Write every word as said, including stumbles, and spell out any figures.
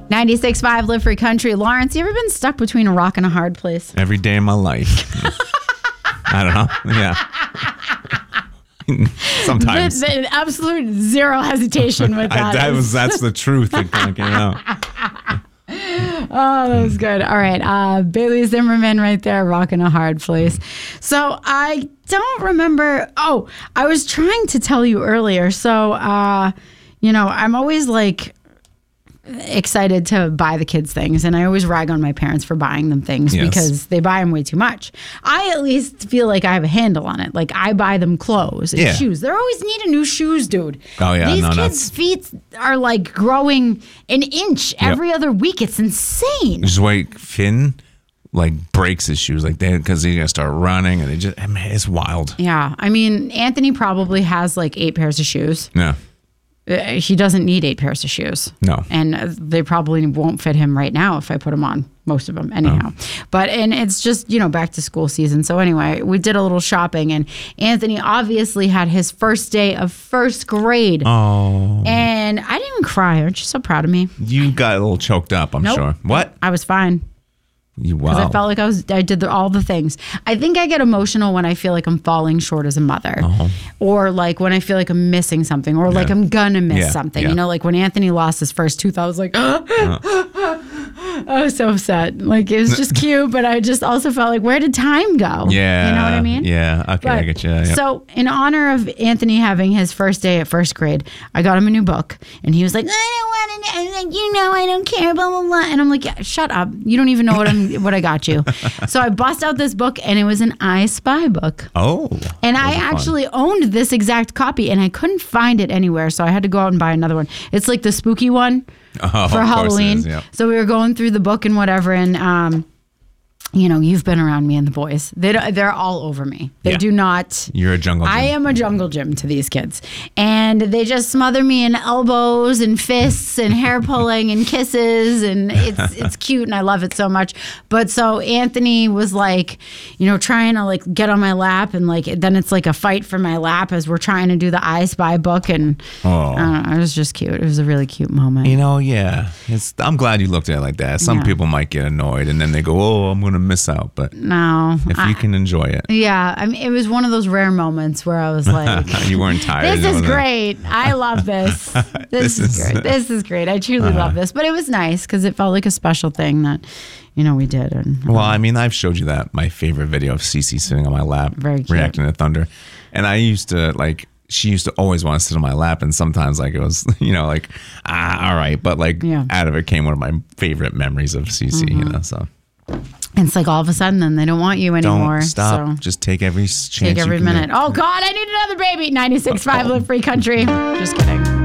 ninety-six point five Live Free Country. Lawrence, you ever been stuck between a rock and a hard place? Every day of my life. I don't know. Yeah. Sometimes. The, the absolute zero hesitation with that. I, that was, that's the truth that kind of came out. Oh, that was good. All right. Uh, Bailey Zimmerman right there, rocking a hard place. So I don't remember. Oh, I was trying to tell you earlier. So, uh, you know, I'm always like excited to buy the kids things, and I always rag on my parents for buying them things yes. because they buy them way too much. I at least feel like I have a handle on it. Like I buy them clothes and yeah. shoes. They're always needing new shoes, dude. Oh yeah, these no, kids' feet are like growing an inch every yep. other week. It's insane. Just wait, Finn like breaks his shoes like that because he's gonna start running, and it just I mean, it's wild. Yeah, I mean Anthony probably has like eight pairs of shoes. Yeah. He doesn't need eight pairs of shoes. No. And they probably won't fit him right now if I put them on, most of them anyhow. Oh. But, and it's just, you know, back to school season. So anyway, we did a little shopping, and Anthony obviously had his first day of first grade. Oh. And I didn't even cry. Aren't you so proud of me? You got a little choked up, I'm nope. sure. What? I was fine. You wow. Because I felt like I was, I did the, all the things. I think I get emotional when I feel like I'm falling short as a mother, uh-huh. or like when I feel like I'm missing something, or yeah. like I'm gonna miss yeah. something. Yeah. You know, like when Anthony lost his first tooth, I was like, uh-huh. I was so upset. Like it was just cute, but I just also felt like, where did time go? Yeah, you know what I mean? Yeah, okay, but, I get you. Yep. So in honor of Anthony having his first day at first grade, I got him a new book, and he was like, I don't want to. I'm like, you know, I don't care, blah blah blah. And I'm like, yeah, shut up. You don't even know what I'm. What I got you. So I bust out this book, and it was an I Spy book. Oh. And I actually fun. owned this exact copy, and I couldn't find it anywhere, so I had to go out and buy another one. It's like the spooky one oh, for Halloween. Is, yeah. So we were going through the book and whatever, and um, you know, you've been around me and the boys. They don't, they're all over me. They yeah. do not. You're a jungle gym. I am a jungle gym to these kids. And they just smother me in elbows and fists and hair pulling and kisses. And it's it's cute and I love it so much. But so Anthony was like, you know, trying to like get on my lap. And like then it's like a fight for my lap as we're trying to do the I Spy book. And oh. I don't know, it was just cute. It was a really cute moment. You know, yeah. It's, I'm glad you looked at it like that. Some yeah. people might get annoyed and then they go, oh, I'm going to miss out, but no, if I, you can enjoy it. Yeah, I mean, it was one of those rare moments where I was like, you weren't tired. This is great. I love this. This, this is, is great. This is great. I truly uh-huh. love this. But it was nice because it felt like a special thing that, you know, we did. And well, I mean, I've showed you that my favorite video of Cece sitting on my lap, very cute. reacting to thunder, and I used to like. She used to always want to sit on my lap, and sometimes like it was, you know, like ah, all right, but like yeah. out of it came one of my favorite memories of Cece, mm-hmm. you know, so. It's like all of a sudden, then they don't want you anymore. Don't stop. So. Just take every chance. Take every you can minute. get. Oh God, I need another baby. ninety-six point five Live Free Country. Just kidding.